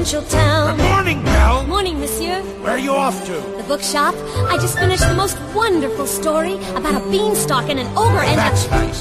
provincial town. Good morning, Belle. Morning, monsieur. Where are you off to? The bookshop. I just finished the most wonderful story about a beanstalk and an ogre and That's nice.